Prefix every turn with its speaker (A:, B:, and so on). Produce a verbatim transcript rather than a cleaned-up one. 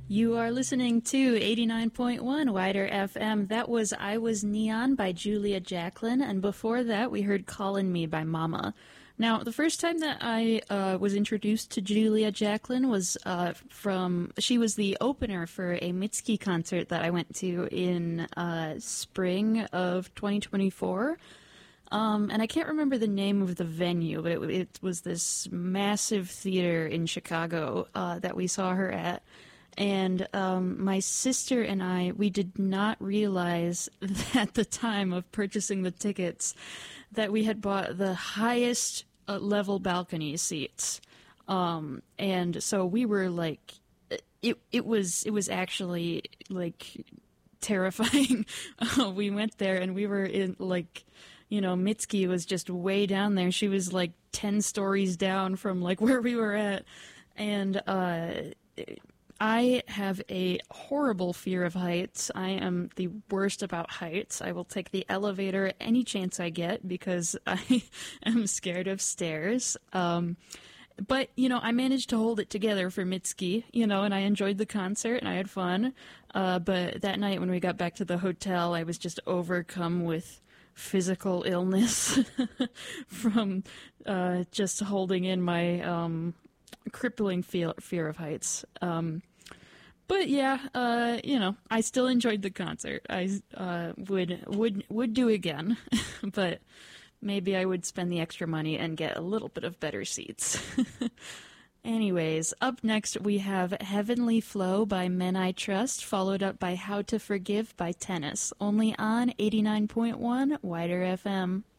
A: You are listening to eighty-nine point one Wider F M. That was I Was Neon by Julia Jacklin, and before that we heard Callin' Me by Mama. Now, the first time that I uh, was introduced to Julia Jacklin was uh, from, she was the opener for a Mitski concert that I went to in uh, spring of twenty twenty-four. Um, and I can't remember the name of the venue, but it, it was this massive theater in Chicago uh, that we saw her at. And um, my sister and I, we did not realize at the time of purchasing the tickets that we had bought the highest uh, level balcony seats. Um, and so we were like, it it was it was actually like terrifying. uh, we went there and we were in like, you know, Mitski was just way down there. She was like ten stories down from like where we were at. And uh it, I have a horrible fear of heights. I am the worst about heights. I will take the elevator any chance I get because I am scared of stairs. Um, but, you know, I managed to hold it together for Mitski, you know, and I enjoyed the concert and I had fun. Uh, but that night when we got back to the hotel, I was just overcome with physical illness from uh, just holding in my... Um, crippling fear, fear of heights. Um, but yeah, uh, you know, I still enjoyed the concert. I uh, would would would do again, but maybe I would spend the extra money and get a little bit of better seats. Anyways, up next we have Heavenly Flow by Men I Trust, followed up by How to Forgive by Tennis, only on eighty-nine point one Wider F M.